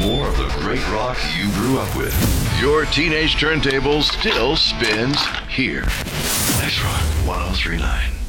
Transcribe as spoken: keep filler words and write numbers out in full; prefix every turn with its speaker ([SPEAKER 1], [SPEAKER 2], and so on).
[SPEAKER 1] more of the great rock you grew up with. Your teenage turntable still spins here. X Rock ten thirty-nine.